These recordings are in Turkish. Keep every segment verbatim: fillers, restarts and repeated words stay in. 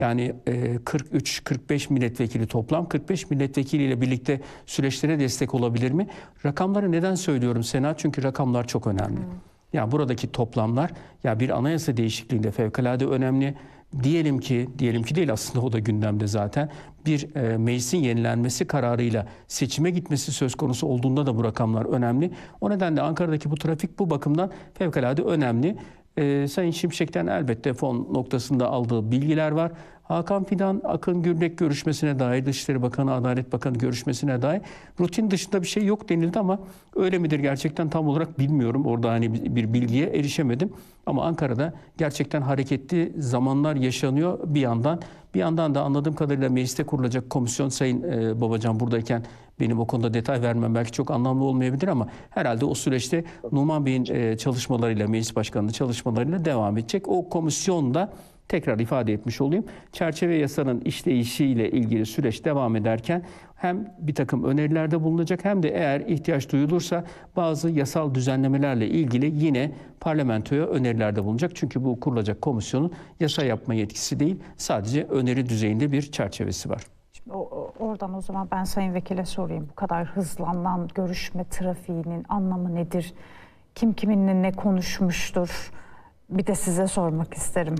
Yani kırk üç kırk beş milletvekili toplam, kırk beş milletvekiliyle birlikte süreçlere destek olabilir mi? Rakamları neden söylüyorum Sena? Çünkü rakamlar çok önemli. Hmm. Yani buradaki toplamlar, ya bir anayasa değişikliğinde fevkalade önemli. Diyelim ki, diyelim ki değil aslında, o da gündemde zaten. Bir e, meclisin yenilenmesi kararıyla seçime gitmesi söz konusu olduğunda da bu rakamlar önemli. O nedenle Ankara'daki bu trafik bu bakımdan fevkalade önemli. Ee, Sayın Şimşek'ten elbette fon noktasında aldığı bilgiler var. Hakan Fidan, Akın Gürlek görüşmesine dair, Dışişleri Bakanı, Adalet Bakanı görüşmesine dair rutin dışında bir şey yok denildi ama öyle midir gerçekten tam olarak bilmiyorum. Orada hani bir bilgiye erişemedim. Ama Ankara'da gerçekten hareketli zamanlar yaşanıyor bir yandan. Bir yandan da anladığım kadarıyla mecliste kurulacak komisyon, Sayın e, Babacan buradayken benim o konuda detay vermem belki çok anlamlı olmayabilir ama herhalde o süreçte Numan Bey'in e, çalışmalarıyla, meclis başkanının çalışmalarıyla devam edecek. O komisyonda tekrar ifade etmiş olayım. Çerçeve yasanın işleyişiyle ilgili süreç devam ederken hem bir takım önerilerde bulunacak hem de eğer ihtiyaç duyulursa bazı yasal düzenlemelerle ilgili yine parlamentoya önerilerde bulunacak. Çünkü bu kurulacak komisyonun yasa yapma yetkisi değil, sadece öneri düzeyinde bir çerçevesi var. Şimdi o, oradan o zaman ben Sayın Vekil'e sorayım. Bu kadar hızlanan görüşme trafiğinin anlamı nedir? Kim kiminle ne konuşmuştur? Bir de size sormak isterim.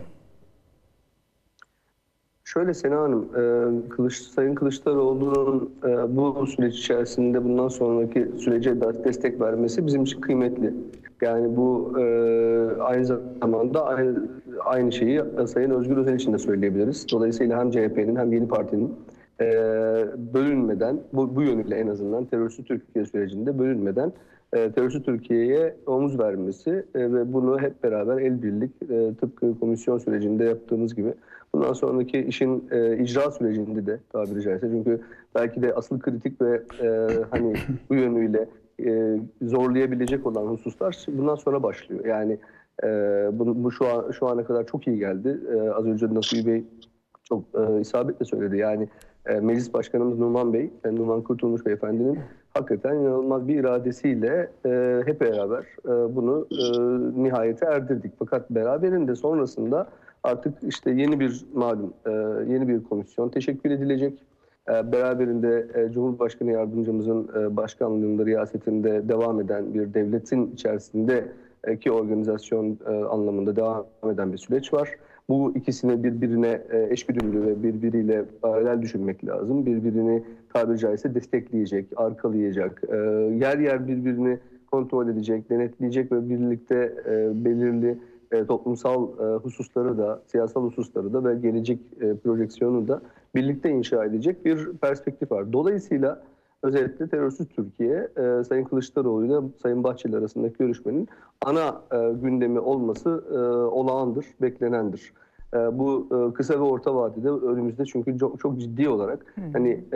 Şöyle Sena Hanım, e, Kılıç, Sayın Kılıçdaroğlu'nun e, bu süreç içerisinde bundan sonraki sürece destek vermesi bizim için kıymetli. Yani bu e, aynı zamanda aynı, aynı şeyi Sayın Özgür Özel için de söyleyebiliriz. Dolayısıyla hem C H P'nin hem Yeni Parti'nin e, bölünmeden, bu, bu yönüyle en azından terörsüz Türkiye sürecinde bölünmeden e, terörsüz Türkiye'ye omuz vermesi e, ve bunu hep beraber el birlik e, tıpkı komisyon sürecinde yaptığımız gibi bundan sonraki işin e, icra sürecinde de tabiri caizse, çünkü belki de asıl kritik ve e, hani bu yönüyle e, zorlayabilecek olan hususlar bundan sonra başlıyor. Yani e, bu, bu şu an şu ana kadar çok iyi geldi. E, az önce Nasuhi Bey çok e, isabetle söyledi. Yani e, Meclis Başkanımız Numan Bey, yani Numan Kurtulmuş Beyefendi'nin hakikaten inanılmaz bir iradesiyle e, hep beraber e, bunu e, nihayete erdirdik. Fakat beraberinde sonrasında artık işte yeni bir malum e, yeni bir komisyon teşekkül edilecek. E, beraberinde e, Cumhurbaşkanı Yardımcımızın e, başkanlığında, riyasetinde devam eden bir devletin içerisindeki organizasyon e, anlamında devam eden bir süreç var. Bu ikisini birbirine e, eşgüdümlü ve birbiriyle paralel düşünmek lazım. Birbirini tabiri caizse destekleyecek, arkalayacak, e, yer yer birbirini kontrol edecek, denetleyecek ve birlikte e, belirli E, toplumsal e, hususları da, siyasal hususları da ve gelecek e, projeksiyonu da birlikte inşa edecek bir perspektif var. Dolayısıyla özellikle terörsüz Türkiye, e, Sayın Kılıçdaroğlu ile Sayın Bahçeli arasındaki görüşmenin ana e, gündemi olması e, olağandır, beklenendir. E, bu e, kısa ve orta vadede önümüzde, çünkü çok, çok ciddi olarak hmm. hani e,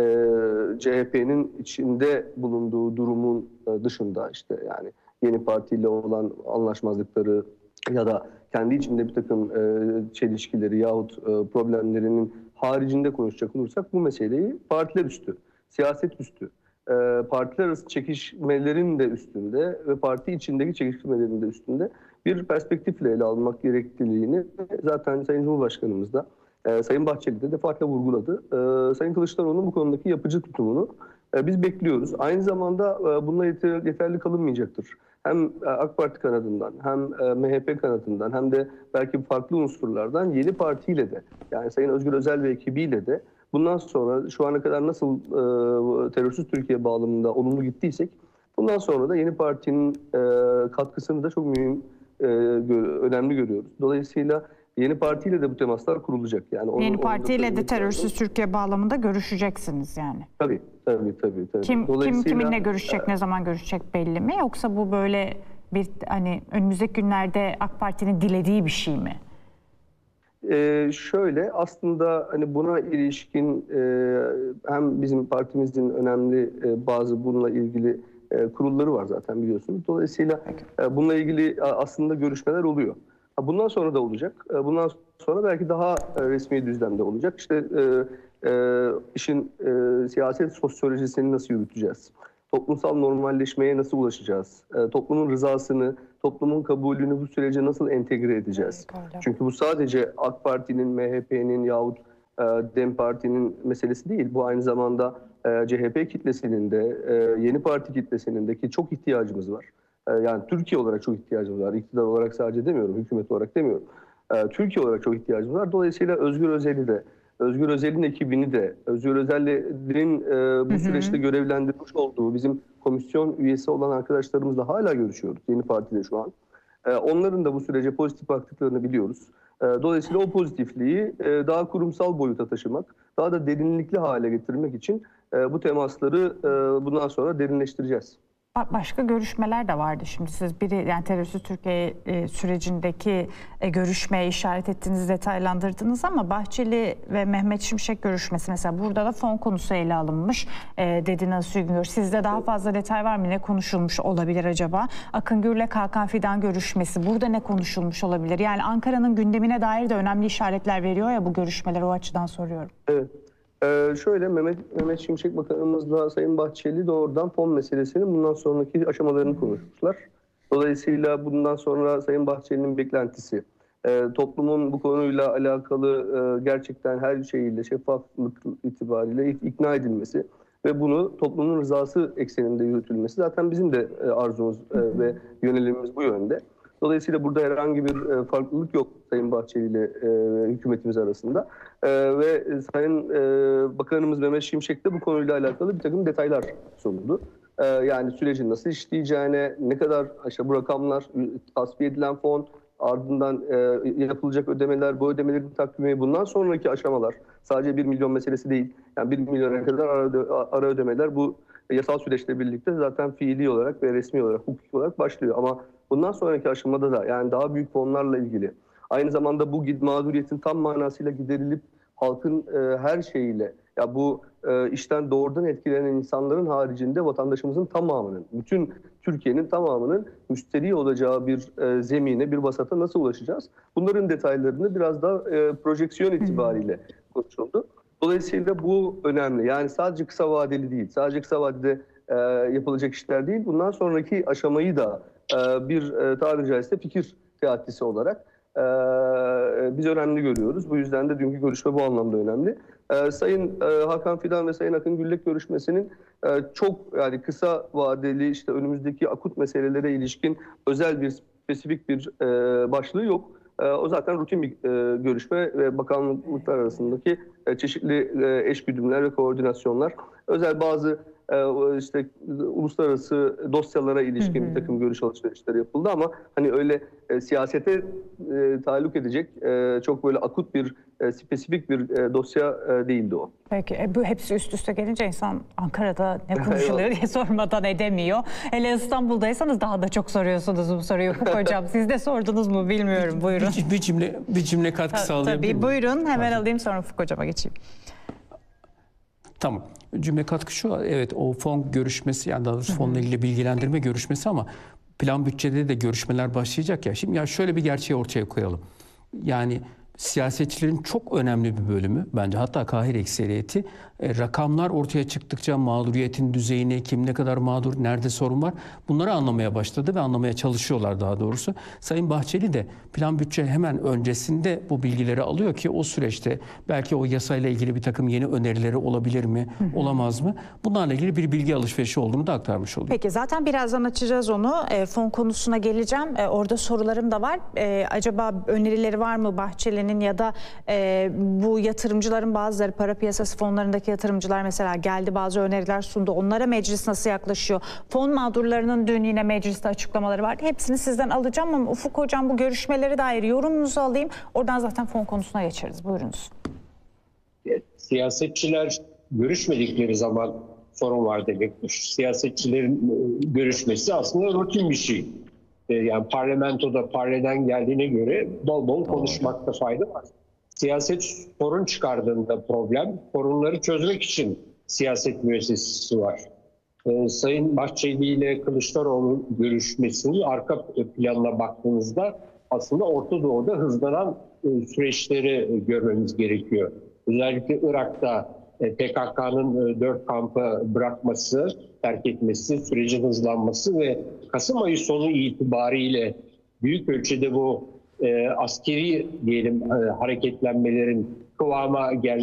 C H P'nin içinde bulunduğu durumun e, dışında, işte yani Yeni Parti ile olan anlaşmazlıkları ya da kendi içinde bir takım e, çelişkileri yahut e, problemlerinin haricinde konuşacak olursak bu meseleyi partiler üstü, siyaset üstü, e, partiler arası çekişmelerin de üstünde ve parti içindeki çekişmelerin de üstünde bir perspektifle ele almak gerekliliğini zaten Sayın Cumhurbaşkanımız da, e, Sayın Bahçeli de defaatle vurguladı. E, Sayın Kılıçdaroğlu'nun bu konudaki yapıcı tutumunu e, biz bekliyoruz. Aynı zamanda e, bununla yeter, yeterli kalınmayacaktır. Hem AK Parti kanadından, hem M H P kanadından, hem de belki farklı unsurlardan Yeni Parti ile de, yani Sayın Özgür Özel ve ekibiyle de bundan sonra şu ana kadar nasıl e, terörsüz Türkiye bağlamında olumlu gittiysek, bundan sonra da Yeni Parti'nin e, katkısını da çok mühim, e, gör, önemli görüyoruz. Dolayısıyla Yeni Parti ile de bu temaslar kurulacak. Yani onu, Yeni Parti ile de terörsüz Türkiye bağlamında görüşeceksiniz yani. Tabii, tabii, tabii. tabii. Kim, kim kiminle görüşecek, e, ne zaman görüşecek belli mi? Yoksa bu böyle bir hani önümüzdeki günlerde AK Parti'nin dilediği bir şey mi? Ee, şöyle aslında hani buna ilişkin e, hem bizim partimizin önemli e, bazı bununla ilgili e, kurulları var zaten, biliyorsunuz. Dolayısıyla e, bununla ilgili aslında görüşmeler oluyor. Bundan sonra da olacak. Bundan sonra belki daha resmi düzlemde olacak. İşte e, e, işin e, siyaset sosyolojisini nasıl yürüteceğiz? Toplumsal normalleşmeye nasıl ulaşacağız? E, toplumun rızasını, toplumun kabulünü bu sürece nasıl entegre edeceğiz? Evet, çünkü bu sadece AK Parti'nin, M H P'nin yahut e, DEM Parti'nin meselesi değil. Bu aynı zamanda e, C H P kitlesinin de, e, yeni parti kitlesinin de ki çok ihtiyacımız var. E, yani Türkiye olarak çok ihtiyacımız var. İktidar olarak sadece demiyorum, hükümet olarak demiyorum. E, Türkiye olarak çok ihtiyacımız var. Dolayısıyla Özgür Özel'i de, Özgür Özel'in ekibini de, Özgür Özel'in e, bu hı hı. süreçte görevlendirmiş olduğu bizim komisyon üyesi olan arkadaşlarımızla hala görüşüyoruz. Yeni partide şu an. E, onların da bu sürece pozitif baktıklarını biliyoruz. E, dolayısıyla o pozitifliği e, daha kurumsal boyuta taşımak, daha da derinlikli hale getirmek için e, bu temasları e, bundan sonra derinleştireceğiz. Başka görüşmeler de vardı. Şimdi siz biri yani terörsüz Türkiye e, sürecindeki e, görüşmeye işaret ettiğiniz, detaylandırdınız ama Bahçeli ve Mehmet Şimşek görüşmesi mesela burada da fon konusu ele alınmış e, dedi Nazlı Güngör. Sizde daha fazla detay var mı? Ne konuşulmuş olabilir acaba? Akın Gür'le Hakan Fidan görüşmesi burada ne konuşulmuş olabilir? Yani Ankara'nın gündemine dair de önemli işaretler veriyor ya bu görüşmeler, o açıdan soruyorum. Evet. Ee, şöyle Mehmet, Mehmet Şimşek Bakanımızla Sayın Bahçeli doğrudan fon meselesinin bundan sonraki aşamalarını konuşmuşlar. Dolayısıyla bundan sonra Sayın Bahçeli'nin beklentisi, e, toplumun bu konuyla alakalı e, gerçekten her şeyiyle şeffaflık itibariyle ikna edilmesi ve bunu toplumun rızası ekseninde yürütülmesi zaten bizim de e, arzumuz e, ve yönelimimiz bu yönde. Dolayısıyla burada herhangi bir e, farklılık yok Sayın Bahçeli ile e, hükümetimiz arasında. E, ve Sayın e, Bakanımız Mehmet Şimşek de bu konuyla alakalı bir takım detaylar sundu. E, yani sürecin nasıl işleyeceğine, ne kadar işte bu rakamlar, tasfiye edilen fon, ardından e, yapılacak ödemeler, bu ödemelerin takvimi, bundan sonraki aşamalar sadece bir milyon meselesi değil. Yani bir milyona kadar ara, ara ödemeler bu yasal süreçle birlikte zaten fiili olarak ve resmi olarak, hukuki olarak başlıyor. Ama bundan sonraki aşamada da yani daha büyük fonlarla ilgili, aynı zamanda bu mağduriyetin tam manasıyla giderilip halkın e, her şeyiyle, ya bu e, işten doğrudan etkilenen insanların haricinde vatandaşımızın tamamının, bütün Türkiye'nin tamamının müşteri olacağı bir e, zemine, bir vasata nasıl ulaşacağız? Bunların detaylarını biraz daha e, projeksiyon itibariyle konuşuldu. Dolayısıyla bu önemli. Yani sadece kısa vadeli değil, sadece kısa vadede e, yapılacak işler değil. Bundan sonraki aşamayı da e, bir e, tabiri caizse fikir teatisi olarak e, biz önemli görüyoruz. Bu yüzden de dünkü görüşme bu anlamda önemli. E, Sayın e, Hakan Fidan ve Sayın Akın Gürlek görüşmesinin e, çok yani kısa vadeli işte önümüzdeki akut meselelere ilişkin özel bir spesifik bir e, başlığı yok. O zaten rutin bir e, görüşme ve bakanlıklar arasındaki e, çeşitli e, eşgüdümler ve koordinasyonlar. Özel bazı e, işte uluslararası dosyalara ilişkin hı hı. bir takım görüş alışverişleri yapıldı ama hani öyle e, siyasete e, taluk edecek e, çok böyle akut bir e, spesifik bir e, dosya e, değildi o. Peki e, bu hepsi üst üste gelince insan Ankara'da ne konuşuluyor diye sormadan edemiyor. Hele İstanbul'daysanız daha da çok soruyorsunuz bu soruyu. Hocam siz de sordunuz mu bilmiyorum. Buyurun. Bir, bir cümle bir cümle katkı Ta, sağlayabilir miyim? Tabii buyurun hemen Tabii. alayım sonra Ufuk Hocam'a geçeyim. Tamam. Cümle katkı şu, evet o fon görüşmesi yani daha doğrusu fonla ilgili bilgilendirme görüşmesi ama plan bütçede de görüşmeler başlayacak ya. Şimdi ya şöyle bir gerçeği ortaya koyalım. Yani siyasetçilerin çok önemli bir bölümü bence hatta kahir ekseriyeti e, rakamlar ortaya çıktıkça mağduriyetin düzeyini, kim ne kadar mağdur, nerede sorun var bunları anlamaya başladı ve anlamaya çalışıyorlar daha doğrusu. Sayın Bahçeli de plan bütçe hemen öncesinde bu bilgileri alıyor ki o süreçte belki o yasayla ilgili bir takım yeni önerileri olabilir mi, hı hı. olamaz mı? Bunlarla ilgili bir bilgi alışverişi olduğunu da aktarmış oluyor. Peki zaten birazdan açacağız onu. E, fon konusuna geleceğim. E, orada sorularım da var. E, acaba önerileri var mı Bahçeli'nin ya da e, bu yatırımcıların bazıları para piyasası fonlarındaki yatırımcılar mesela geldi bazı öneriler sundu. Onlara meclis nasıl yaklaşıyor? Fon mağdurlarının dün yine mecliste açıklamaları vardı. Hepsini sizden alacağım ama Ufuk Hocam bu görüşmeleri dair yorumunuzu alayım. Oradan zaten fon konusuna geçeriz. Buyurunuz. Siyasetçiler görüşmedikleri zaman sorun var demektir. Siyasetçilerin görüşmesi aslında rutin bir şey. Yani parlamentoda parleden geldiğine göre bol bol konuşmakta fayda var. Siyaset sorun çıkardığında problem, sorunları çözmek için siyaset müessesesi var. Ee, Sayın Bahçeli ile Kılıçdaroğlu görüşmesinin arka planına baktığınızda aslında Orta Doğu'da hızlanan e, süreçleri görmemiz gerekiyor. Özellikle Irak'ta e, P K K'nın e, dört kampı bırakması, terk etmesi, sürecin hızlanması ve Kasım ayı sonu itibariyle büyük ölçüde bu e, askeri diyelim e, hareketlenmelerin kıvama gelmesi